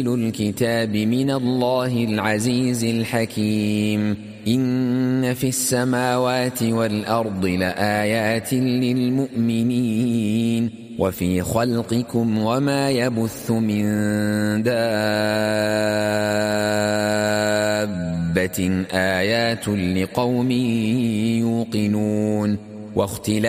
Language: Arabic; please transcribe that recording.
الكتاب من الله العزيز الحكيم. إن في السماوات والأرض لآيات للمؤمنين وفي خلقكم وما يبث من دابة آيات لقوم يوقنون.